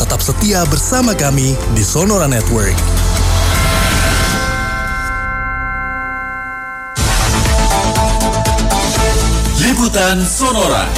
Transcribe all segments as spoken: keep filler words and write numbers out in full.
tetap setia bersama kami di Sonora Network. Liputan Sonora.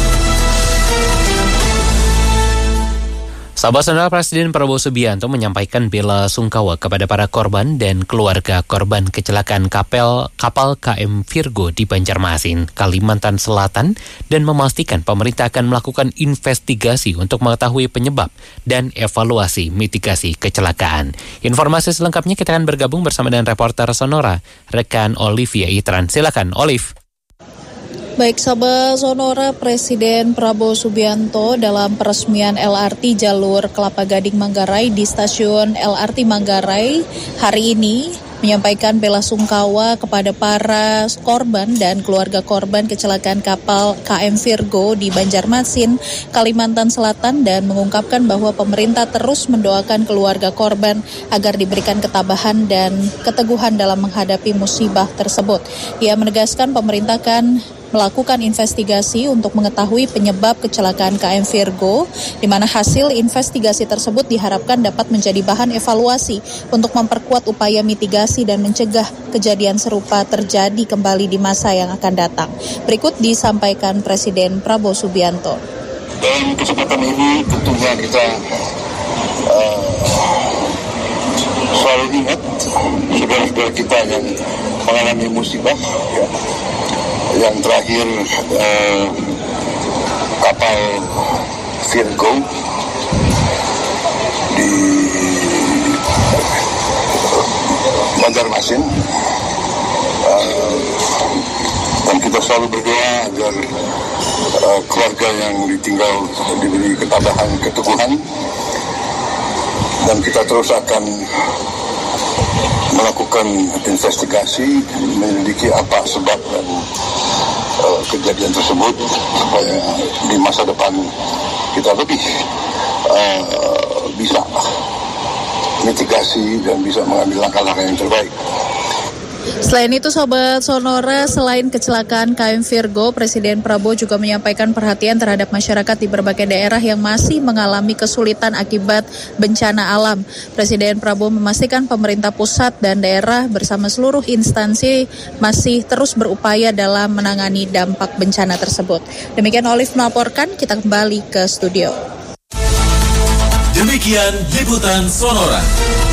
Sahabat Sonora, Presiden Prabowo Subianto menyampaikan bela sungkawa kepada para korban dan keluarga korban kecelakaan kapal, kapal K M Virgo di Banjarmasin, Kalimantan Selatan, dan memastikan pemerintah akan melakukan investigasi untuk mengetahui penyebab dan evaluasi mitigasi kecelakaan. Informasi selengkapnya kita akan bergabung bersama dengan reporter Sonora, rekan Olivia Itran. Silakan, Olive. Baik, sahabat Sonora, Presiden Prabowo Subianto dalam peresmian L R T jalur Kelapa Gading Manggarai di stasiun L R T Manggarai hari ini menyampaikan bela sungkawa kepada para korban dan keluarga korban kecelakaan kapal K M Virgo di Banjarmasin, Kalimantan Selatan, dan mengungkapkan bahwa pemerintah terus mendoakan keluarga korban agar diberikan ketabahan dan keteguhan dalam menghadapi musibah tersebut. Ia menegaskan pemerintah akan melakukan investigasi untuk mengetahui penyebab kecelakaan K M Virgo, di mana hasil investigasi tersebut diharapkan dapat menjadi bahan evaluasi untuk memperkuat upaya mitigasi dan mencegah kejadian serupa terjadi kembali di masa yang akan datang. Berikut disampaikan Presiden Prabowo Subianto. Dalam kesempatan ini tentunya kita uh, selalu ingat saudara-saudara kita yang mengalami musibah, ya. Yang terakhir eh, kapal Virgo di Banjarmasin, eh, dan kita selalu berdoa agar eh, keluarga yang ditinggal diberi ketabahan, keteguhan, dan kita terus akan melakukan investigasi, menyelidiki apa sebab dan uh, kejadian tersebut supaya di masa depan kita lebih uh, bisa mitigasi dan bisa mengambil langkah-langkah yang terbaik. Selain itu, Sobat Sonora, selain kecelakaan K M Virgo, Presiden Prabowo juga menyampaikan perhatian terhadap masyarakat di berbagai daerah yang masih mengalami kesulitan akibat bencana alam. Presiden Prabowo memastikan pemerintah pusat dan daerah bersama seluruh instansi masih terus berupaya dalam menangani dampak bencana tersebut. Demikian Olive melaporkan, kita kembali ke studio. Demikian Liputan Sonora.